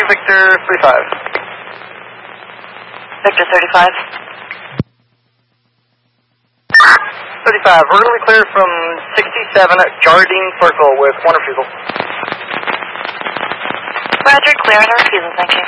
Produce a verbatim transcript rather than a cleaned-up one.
two, Victor thirty-five. Victor thirty-five. thirty-five, we're going to be clear from sixty-seven at Jardine Circle with one refusal. Roger, clear and refusal, thank you.